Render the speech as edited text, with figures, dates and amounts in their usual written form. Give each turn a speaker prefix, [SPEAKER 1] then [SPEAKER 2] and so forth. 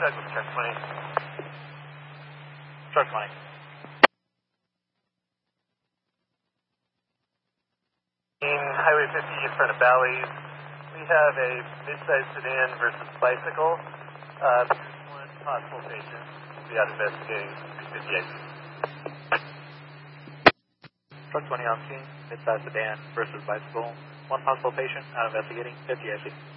[SPEAKER 1] contact with truck 20.
[SPEAKER 2] Truck 20.
[SPEAKER 1] Highway 50 in front of Bally's. We have a mid-sized sedan versus bicycle. One possible patient. We are investigating 350 IC.
[SPEAKER 2] Truck 20 on scene, mid-sized sedan versus bicycle. One possible patient, out investigating 50 IC.